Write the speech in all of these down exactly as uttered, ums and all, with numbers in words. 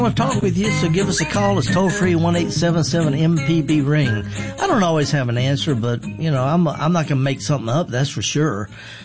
I want to talk with you, so give us a call. It's toll free one eight seven seven M P B ring. I don't always have an answer, but you know, I'm I'm not going to make something up, that's for sure.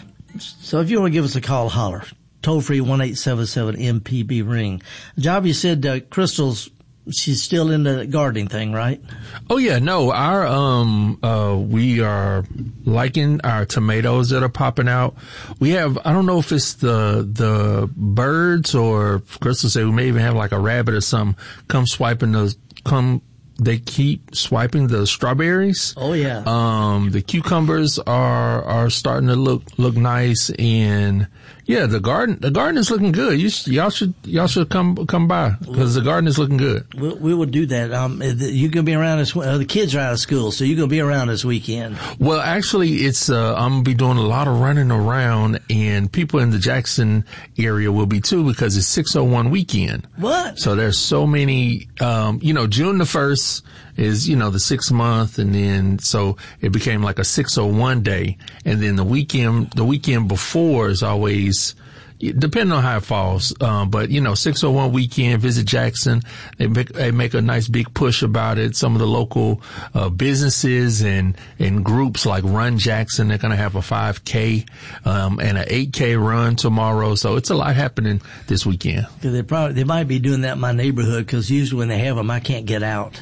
So if you want to give us a call, holler. Toll free one eight seven seven M P B ring. Job, you said uh, Crystal's she's still in the gardening thing, right? Oh yeah, no, our um uh we are liking our tomatoes that are popping out. We have, I don't know if it's the the birds or Crystal said we may even have like a rabbit or something come swiping those come they keep swiping the strawberries. Oh yeah. Um the cucumbers are are starting to look look nice, and yeah, the garden the garden is looking good. You y'all should y'all should come come by because the garden is looking good. We, we will do that. Um, you're gonna be around this. Uh, the kids are out of school, so you're gonna be around this weekend. Well, actually, it's uh, I'm gonna be doing a lot of running around, and people in the Jackson area will be too because it's six oh one weekend. What? So there's so many. Um, you know, June the first is you know the sixth month, and then so it became like a six oh one day, and then the weekend the weekend before is always. Depending on how it falls, um, but you know, six oh one weekend, visit Jackson. They make, they make a nice big push about it. Some of the local uh, businesses and and groups like Run Jackson, they're going to have a five K um, and an eight K run tomorrow. So it's a lot happening this weekend. Cause they probably they might be doing that in my neighborhood because usually when they have them, I can't get out.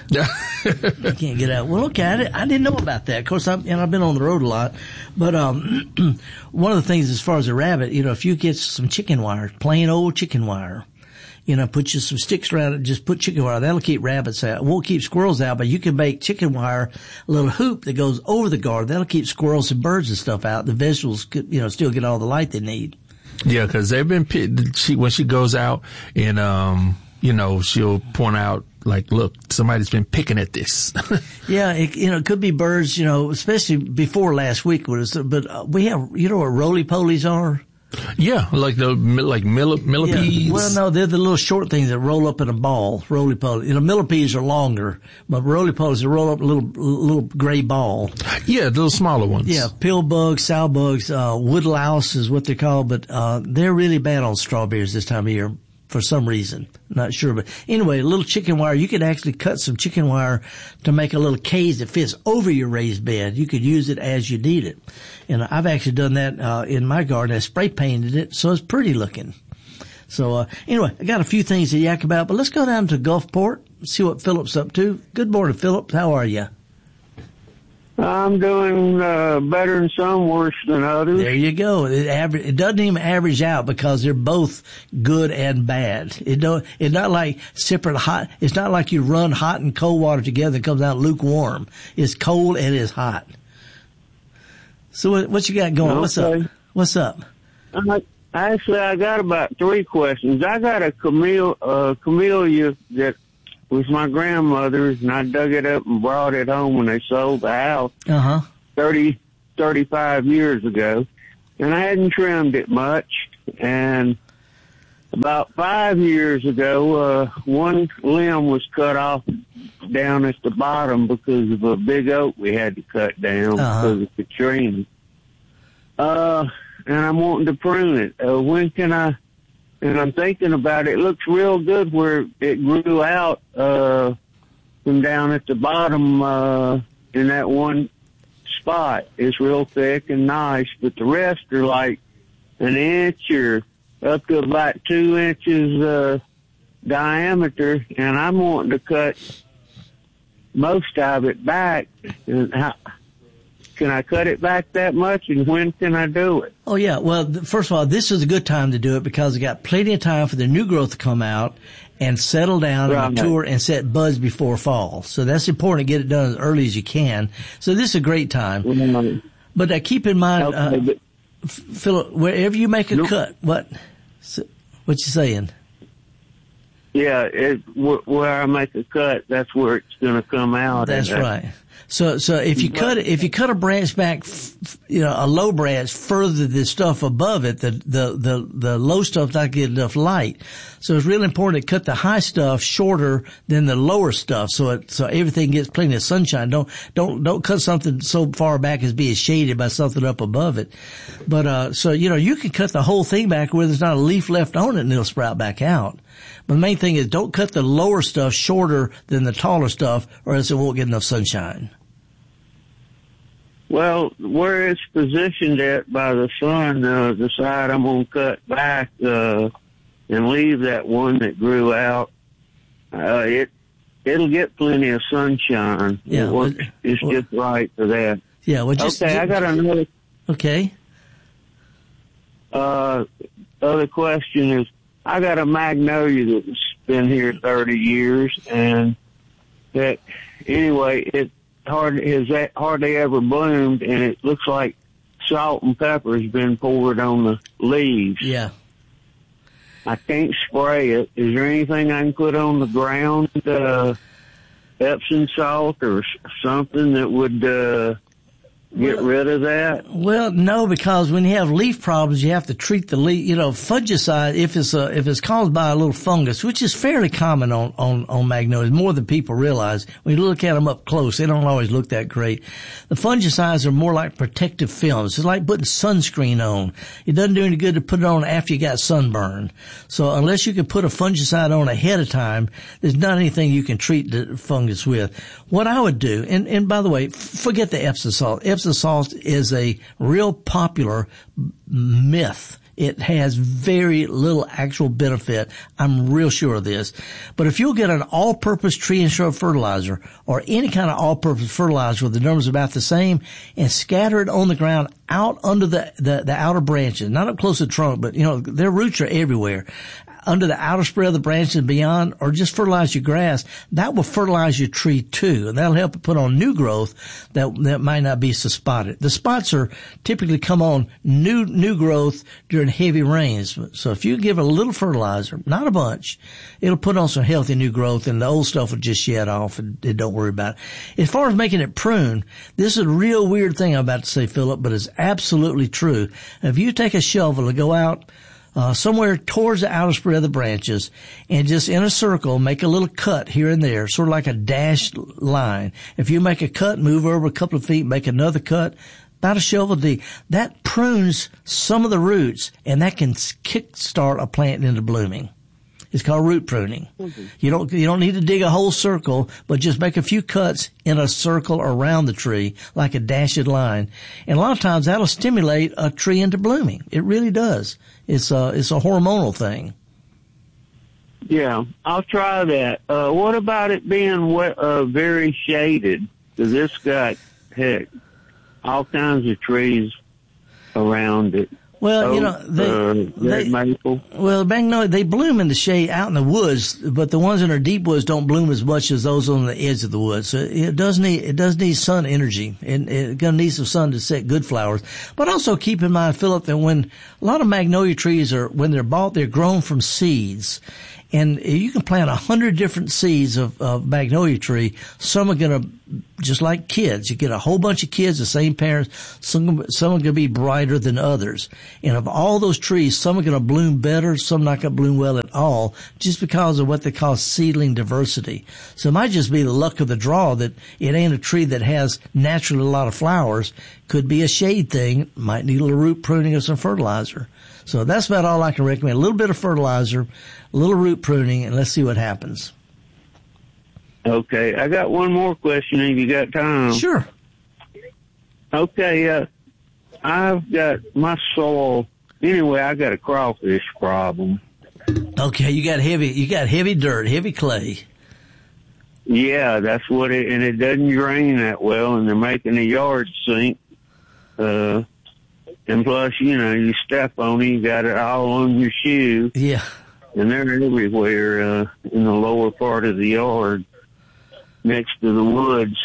I can't get out. Well, okay, I, did, I didn't know about that. Of course, I'm, and I've been on the road a lot, but um, one of the things as far as a rabbit, you know, if you get some chicken wire, plain old chicken wire, you know, put you some sticks around it, just put chicken wire. That'll keep rabbits out. It won't keep squirrels out, but you can make chicken wire a little hoop that goes over the garden. That'll keep squirrels and birds and stuff out. The vegetables could, you know, still get all the light they need. Yeah, because they've been, she, when she goes out and, um, you know, she'll point out, like, look, somebody's been picking at this. Yeah, it, you know, it could be birds, you know, especially before last week was, but uh, we have, you know what roly-polies are? Yeah, like the like millip, millipedes. Yeah. Well, no, they're the little short things that roll up in a ball. Roly-poly. You know, millipedes are longer, but roly-polies they roll up a little little gray ball. Yeah, the little smaller ones. Yeah, pill bugs, sow bugs, uh, wood louse is what they're called, but uh they're really bad on strawberries this time of year for some reason. Not sure, but anyway, a little chicken wire. You could actually cut some chicken wire to make a little cage that fits over your raised bed. You could use it as you need it. And I've actually done that uh in my garden. I spray painted it, so it's pretty looking. So uh anyway, I got a few things to yak about, but let's go down to Gulfport, see what Philip's up to. Good morning, Philip. How are you? I'm doing uh, better than some, worse than others. There you go. It, aver- it doesn't even average out because they're both good and bad. It don't. It's not like separate hot. It's not like you run hot and cold water together and it comes out lukewarm. It's cold and it's hot. So what, what you got going? Okay. What's up? What's up? Uh, actually, I got about three questions. I got a camel, uh, camellia that was my grandmother's, and I dug it up and brought it home when they sold the house uh-huh. thirty, thirty-five years ago. And I hadn't trimmed it much. And about five years ago, uh, one limb was cut off down at the bottom because of a big oak we had to cut down uh-huh. because of Katrina. Uh, and I'm wanting to prune it. Uh, when can I... And I'm thinking about it. It looks real good where it grew out uh from down at the bottom uh in that one spot. It's real thick and nice, but the rest are like an inch or up to about two inches uh diameter. And I'm wanting to cut most of it back. And how, can I cut it back that much, and when can I do it? Oh, yeah. Well, th- first of all, this is a good time to do it because you got plenty of time for the new growth to come out and settle down right. and mature and set buds before fall. So that's important to get it done as early as you can. So this is a great time. Mm-hmm. But uh, keep in mind, okay, uh, but- Philip, wherever you make a nope. cut, what, what you saying? Yeah, it, wh- where I make a cut, that's where it's going to come out. That's right. So, so if you cut it, if you cut a branch back, f- you know, a low branch further the stuff above it, the, the, the, the low stuff not get enough light. So it's really important to cut the high stuff shorter than the lower stuff. So it, so everything gets plenty of sunshine. Don't, don't, don't cut something so far back as being shaded by something up above it. But, uh, so, you know, you can cut the whole thing back where there's not a leaf left on it and it'll sprout back out. But the main thing is don't cut the lower stuff shorter than the taller stuff, or else it won't get enough sunshine. Well, where it's positioned at by the sun, uh, the side I'm going to cut back uh, and leave that one that grew out, uh, it, it'll get plenty of sunshine. Yeah, it works, well, it's well, just right for that. Yeah, well, just... Okay, I got another... Okay. Uh, other question is, I got a magnolia that's been here thirty years, and that, anyway, it hardly has hardly ever bloomed, and it looks like salt and pepper has been poured on the leaves. Yeah. I can't spray it. Is there anything I can put on the ground, uh, Epsom salt or something that would, uh, get rid of that? Well, no, because when you have leaf problems, you have to treat the leaf. You know, fungicide, if it's a, if it's caused by a little fungus, which is fairly common on on on magnolias, more than people realize. When you look at them up close, they don't always look that great. The fungicides are more like protective films. It's like putting sunscreen on. It doesn't do any good to put it on after you got sunburn. So unless you can put a fungicide on ahead of time, there's not anything you can treat the fungus with. What I would do, and and by the way, forget the Epsom salt. Epsom salt is a real popular myth. It has very little actual benefit. I'm real sure of this. But if you'll get an all-purpose tree and shrub fertilizer or any kind of all-purpose fertilizer where the numbers are about the same and scatter it on the ground out under the, the, the outer branches, not up close to the trunk, but, you know, their roots are everywhere, under the outer spread of the branches and beyond, or just fertilize your grass, that will fertilize your tree too. And that'll help it put on new growth that, that might not be so spotted. The spots are typically come on new, new growth during heavy rains. So if you give it a little fertilizer, not a bunch, it'll put on some healthy new growth and the old stuff will just shed off and, and don't worry about it. As far as making it prune, this is a real weird thing I'm about to say, Philip, but it's absolutely true. If you take a shovel and go out Uh, somewhere towards the outer spread of the branches and just in a circle make a little cut here and there, sort of like a dashed line. If you make a cut, move over a couple of feet, make another cut, about a shovel deep, that prunes some of the roots and that can kickstart a plant into blooming. It's called root pruning. Mm-hmm. You don't, you don't need to dig a whole circle, but just make a few cuts in a circle around the tree, like a dashed line. And a lot of times that'll stimulate a tree into blooming. It really does. It's a, it's a hormonal thing. Yeah, I'll try that. Uh, what about it being wet, uh, very shaded? Because it's got, heck, all kinds of trees around it. Well, oh, you know, they, uh, they maple. Well, magnolia, they bloom in the shade out in the woods, but the ones in our deep woods don't bloom as much as those on the edge of the woods. So it does need, it does need sun energy, and it's gonna need some sun to set good flowers. But also keep in mind, Philip, that when a lot of magnolia trees are, when they're bought, they're grown from seeds. And you can plant a hundred different seeds of, of magnolia tree. Some are going to, just like kids, you get a whole bunch of kids, the same parents. Some, some are going to be brighter than others. And of all those trees, some are going to bloom better, some not going to bloom well at all, just because of what they call seedling diversity. So it might just be the luck of the draw that it ain't a tree that has naturally a lot of flowers. Could be a shade thing, might need a little root pruning or some fertilizer. So that's about all I can recommend. A little bit of fertilizer, a little root pruning, and let's see what happens. Okay, I got one more question if you got time. Sure. Okay, uh, I've got my soil, anyway, I got a crawfish problem. Okay, you got heavy, you got heavy dirt, heavy clay. Yeah, that's what it, and it doesn't drain that well, and they're making the yard sink. Uh, And plus, you know, you step on it, you got it all on your shoe. Yeah. And they're everywhere, uh, in the lower part of the yard, next to the woods.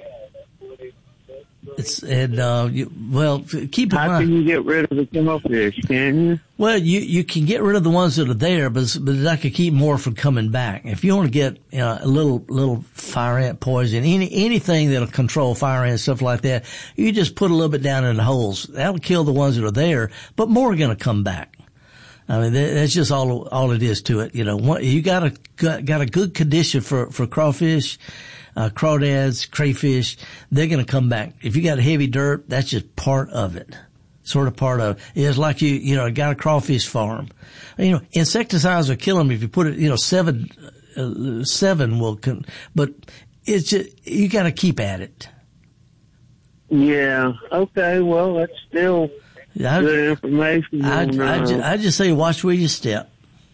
It's, and, uh, you, well, keep in How mind. can you get rid of the crawfish, can you? Well, you, you can get rid of the ones that are there, but, but that could keep more from coming back. If you want to get, you know, a little, little fire ant poison, any, anything that'll control fire ants, stuff like that, you just put a little bit down in the holes. That'll kill the ones that are there, but more are going to come back. I mean, that's just all, all it is to it. You know, you got a, got, got a good condition for, for crawfish, uh, crawdads, crayfish. They're going to come back. If you got heavy dirt, that's just part of it. sort of part of it. It's like you, you know, got a crawfish farm. You know, insecticides will kill them if you put it, you know, seven, uh, seven will, con- but it's just, you got to keep at it. Yeah. Okay. Well, that's still I, good information. I, on, I, uh, just, I just say watch where you step.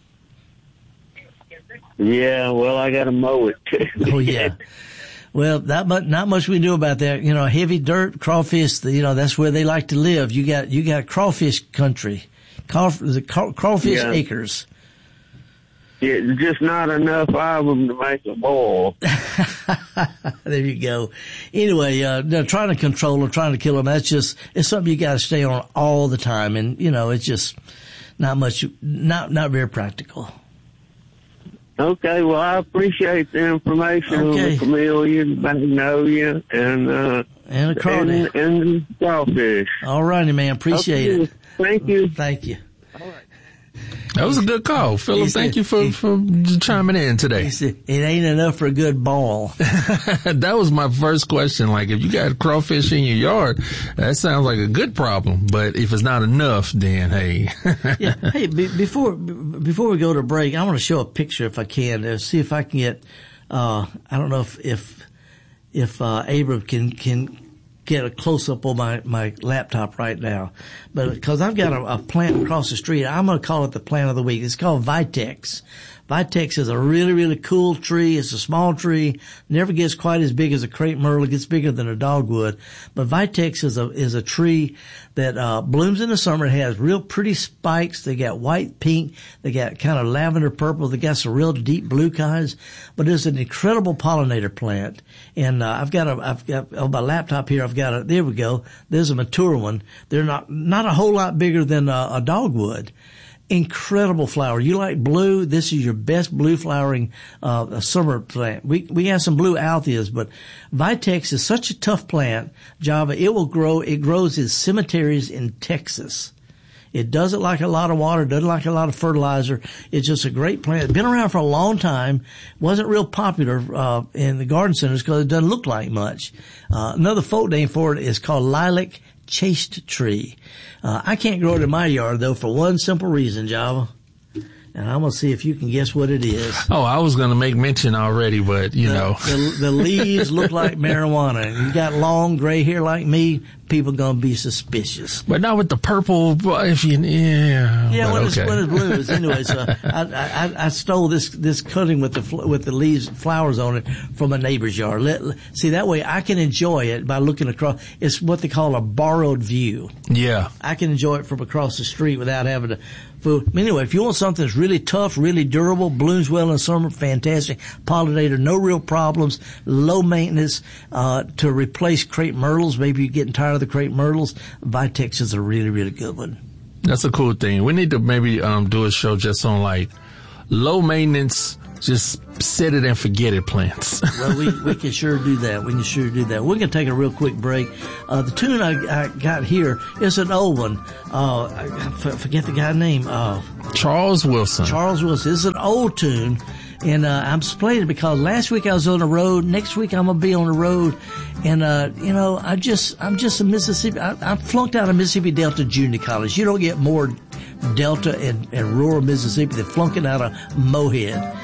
Yeah. Well, I got to mow it too. Oh yeah. Well, not much, not much we do about that. You know, heavy dirt, crawfish, you know, that's where they like to live. You got, you got crawfish country, Craw, the crawfish yeah. acres. Yeah, just not enough of them to make a boil. There you go. Anyway, uh, no, trying to control them, trying to kill them, that's just, it's something you got to stay on all the time. And, you know, it's just not much, not, not very practical. Okay, well, I appreciate the information Okay. on the chameleon, magnolia, and, uh, And a crawdad. and, and the crawfish. All righty, man. Appreciate Okay, it. Thank you. Thank you. That was a good call, Philip. He Thank said- you for, he- for chiming in today. He said, it ain't enough for a good ball. That was my first question. Like, if you got crawfish in your yard, that sounds like a good problem. But if it's not enough, then hey. Yeah. Hey, be, before before we go to break, I want to show a picture if I can to see if I can get. Uh, I don't know if if if uh, Abram can can get a close up on my my laptop right now, but because I've got a, a plant across the street, I'm going to call it the plant of the week. It's called Vitex. Vitex is a really, really cool tree. It's a small tree. Never gets quite as big as a crepe myrtle. It gets bigger than a dogwood. But Vitex is a, is a tree that, uh, blooms in the summer. It has real pretty spikes. They got white, pink. They got kind of lavender purple. They got some real deep blue kinds. But it's an incredible pollinator plant. And, uh, I've got a, I've got, on my laptop here, I've got a, there we go. There's a mature one. They're not, not a whole lot bigger than a, a dogwood. Incredible flower. You like blue? This is your best blue flowering uh summer plant. We we have some blue althias, but Vitex is such a tough plant, Java. It will grow. It grows in cemeteries in Texas. It doesn't like a lot of water, doesn't like a lot of fertilizer. It's just a great plant. It's been around for a long time. Wasn't real popular uh in the garden centers because it doesn't look like much. Uh another folk name for it is called lilac chaste tree. Uh, I can't grow it in my yard though for one simple reason, Java. And I'm going to see if you can guess what it is. Oh, I was going to make mention already, but you the, know. the, the leaves look like marijuana. And you got long gray hair like me, people going to be suspicious. But not with the purple, if you, yeah. Yeah, but when it's, okay. when it's blue. It's anyway, so I, I, I stole this, this cutting with the, fl- with the leaves, flowers on it from a neighbor's yard. Let, see, that way I can enjoy it by looking across. It's what they call a borrowed view. Yeah. I can enjoy it from across the street without having to food. Anyway, if you want something that's really tough, really durable, blooms well in the summer, fantastic, pollinator, no real problems, low maintenance, uh, to replace crepe myrtles, maybe you're getting tired of the crepe myrtles, Vitex is a really, really good one. That's a cool thing. We need to maybe, um, do a show just on like low maintenance, just set it and forget it plants. Well, we, we can sure do that. We can sure do that. We're going to take a real quick break. Uh, the tune I, I got here is an old one. Uh, I f- forget the guy's name. Uh, Charles Wilson. Charles Wilson. This is an old tune. And, uh, I'm splitting because last week I was on the road. Next week I'm going to be on the road. And, uh, you know, I just, I'm just a Mississippi, I, I flunked out of Mississippi Delta Junior College. You don't get more Delta and, and rural Mississippi than flunking out of Mohead.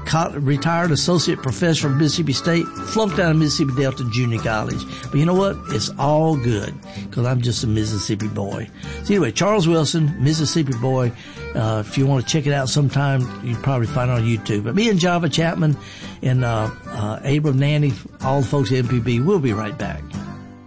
Retired associate professor from Mississippi State, flunked out of Mississippi Delta Junior College. But you know what? It's all good because I'm just a Mississippi boy. So anyway, Charles Wilson, Mississippi boy. Uh, if you want to check it out sometime, you can probably find it on YouTube. But me and Java Chapman and uh, uh, Abram Nanny, all the folks at M P B, we'll be right back.